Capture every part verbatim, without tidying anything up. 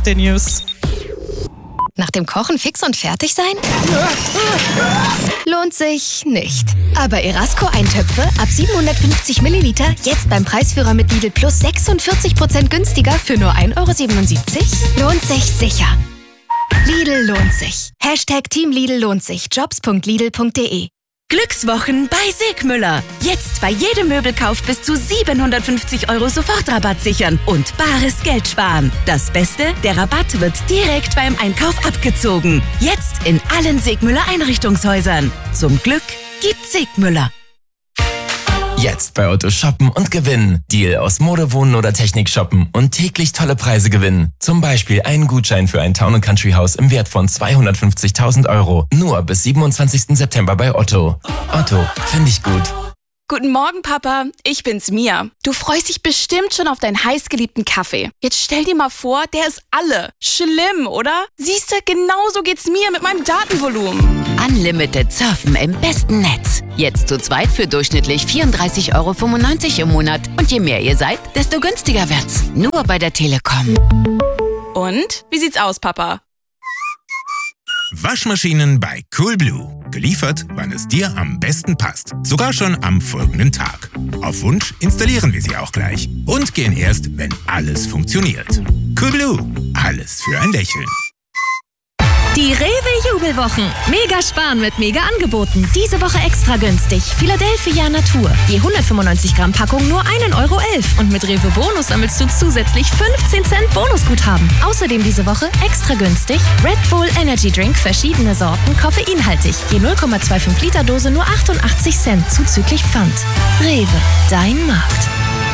den News. Nach dem Kochen fix und fertig sein? Lohnt sich nicht. Aber Erasco-Eintöpfe ab siebenhundertfünfzig Milliliter jetzt beim Preisführer mit Lidl Plus sechsundvierzig Prozent günstiger für nur ein Euro siebenundsiebzig? Lohnt sich sicher. Lidl lohnt sich. Hashtag Team Lidl lohnt sich. jobs punkt lidl punkt de. Glückswochen bei Sigmüller. Jetzt bei jedem Möbelkauf bis zu siebenhundertfünfzig Euro Sofortrabatt sichern und bares Geld sparen. Das Beste, der Rabatt wird direkt beim Einkauf abgezogen. Jetzt in allen Sigmüller Einrichtungshäusern. Zum Glück gibt's Sigmüller. Jetzt bei Otto shoppen und gewinnen. Deal aus Mode, Wohnen oder Technik shoppen und täglich tolle Preise gewinnen. Zum Beispiel einen Gutschein für ein Town and Country Haus im Wert von zweihundertfünfzigtausend Euro. Nur bis siebenundzwanzigsten September bei Otto. Otto, finde ich gut. Guten Morgen, Papa. Ich bin's, Mia. Du freust dich bestimmt schon auf deinen heißgeliebten Kaffee. Jetzt stell dir mal vor, der ist alle. Schlimm, oder? Siehst du, genauso geht's mir mit meinem Datenvolumen. Unlimited Surfen im besten Netz. Jetzt zu zweit für durchschnittlich vierunddreißig Euro fünfundneunzig im Monat. Und je mehr ihr seid, desto günstiger wird's. Nur bei der Telekom. Und? Wie sieht's aus, Papa? Waschmaschinen bei Coolblue. Geliefert, wann es dir am besten passt. Sogar schon am folgenden Tag. Auf Wunsch installieren wir sie auch gleich. Und gehen erst, wenn alles funktioniert. Coolblue. Alles für ein Lächeln. Die Rewe-Jubelwochen. Mega sparen mit Mega-Angeboten. Diese Woche extra günstig. Philadelphia Natur. Je hundertfünfundneunzig Gramm Packung nur ein Euro elf. Und mit Rewe Bonus sammelst du zusätzlich fünfzehn Cent Bonusguthaben. Außerdem diese Woche extra günstig Red Bull Energy Drink, verschiedene Sorten, koffeinhaltig. Je null Komma fünfundzwanzig Liter Dose nur achtundachtzig Cent zuzüglich Pfand. Rewe, dein Markt.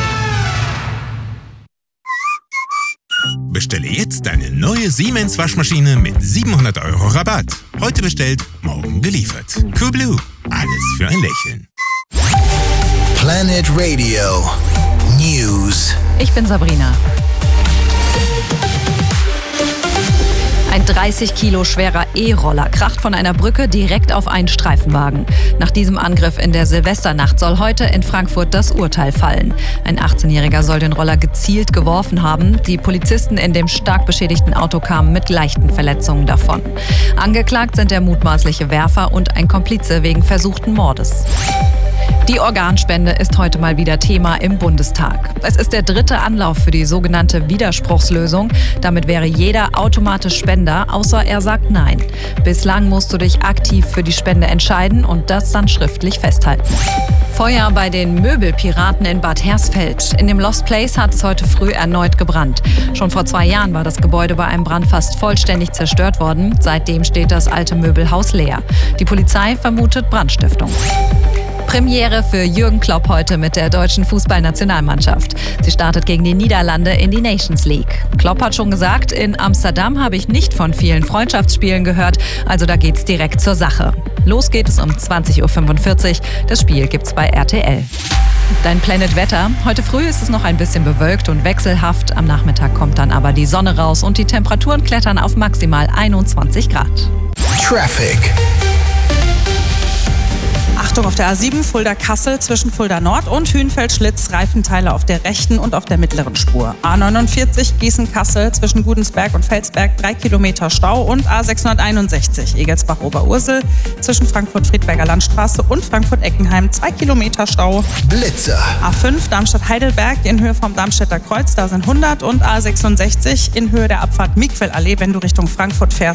Bestelle jetzt deine neue Siemens Waschmaschine mit siebenhundert Euro Rabatt. Heute bestellt, morgen geliefert. Coolblue. Alles für ein Lächeln. Planet Radio News. Ich bin Sabrina. Ein dreißig Kilo schwerer E-Roller kracht von einer Brücke direkt auf einen Streifenwagen. Nach diesem Angriff in der Silvesternacht soll heute in Frankfurt das Urteil fallen. Ein achtzehnjähriger soll den Roller gezielt geworfen haben. Die Polizisten in dem stark beschädigten Auto kamen mit leichten Verletzungen davon. Angeklagt sind der mutmaßliche Werfer und ein Komplize wegen versuchten Mordes. Die Organspende ist heute mal wieder Thema im Bundestag. Es ist der dritte Anlauf für die sogenannte Widerspruchslösung. Damit wäre jeder automatisch Spender, außer er sagt Nein. Bislang musst du dich aktiv für die Spende entscheiden und das dann schriftlich festhalten. Feuer bei den Möbelpiraten in Bad Hersfeld. In dem Lost Place hat es heute früh erneut gebrannt. Schon vor zwei Jahren war das Gebäude bei einem Brand fast vollständig zerstört worden. Seitdem steht das alte Möbelhaus leer. Die Polizei vermutet Brandstiftung. Premiere für Jürgen Klopp heute mit der deutschen Fußballnationalmannschaft. Sie startet gegen die Niederlande in die Nations League. Klopp hat schon gesagt, in Amsterdam habe ich nicht von vielen Freundschaftsspielen gehört, also da geht's direkt zur Sache. Los geht es um zwanzig Uhr fünfundvierzig. Das Spiel gibt's bei R T L. Dein Planet Wetter. Heute früh ist es noch ein bisschen bewölkt und wechselhaft. Am Nachmittag kommt dann aber die Sonne raus und die Temperaturen klettern auf maximal einundzwanzig Grad. Traffic. Achtung auf der A sieben, Fulda-Kassel zwischen Fulda Nord und Hünfeld-Schlitz, Reifenteile auf der rechten und auf der mittleren Spur. A neunundvierzig, Gießen-Kassel zwischen Gudensberg und Felsberg, drei Kilometer Stau und A sechshunderteinundsechzig, Egelsbach-Oberursel zwischen Frankfurt-Friedberger Landstraße und Frankfurt-Eckenheim, zwei Kilometer Stau. Blitzer. A fünf, Darmstadt-Heidelberg in Höhe vom Darmstädter Kreuz, da sind hundert und A sechsundsechzig in Höhe der Abfahrt Miquel-Allee, wenn du Richtung Frankfurt fährst,